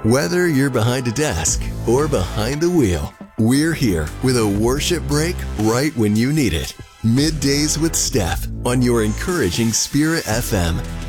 Whether you're behind a desk or behind the wheel, we're here with a worship break right when you need it. Middays with Steph on your Encouraging Spirit FM.